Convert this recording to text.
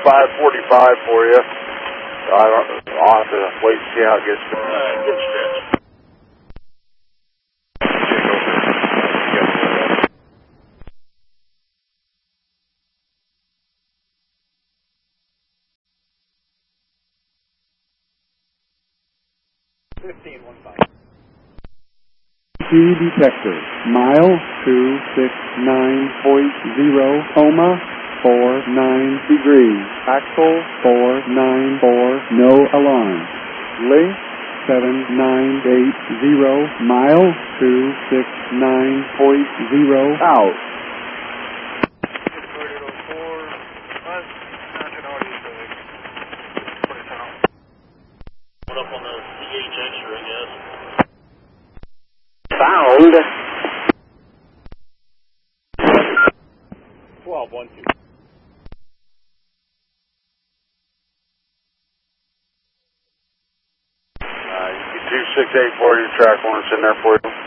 545 for you. I'll have to wait and see how it gets. Good stretch. 1515. Detector, mile 269.0, coma 49 degrees, axle 494, no alarm, link 7980, mile 269.0, out. Put up on the CHX, I guess. Found. 1212. You get 268 for you, track one, it's in there for you.